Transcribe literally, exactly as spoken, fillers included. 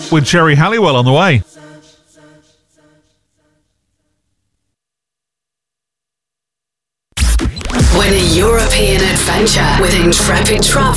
with Geri Halliwell on the way. Win a European adventure with Intrepid Travel.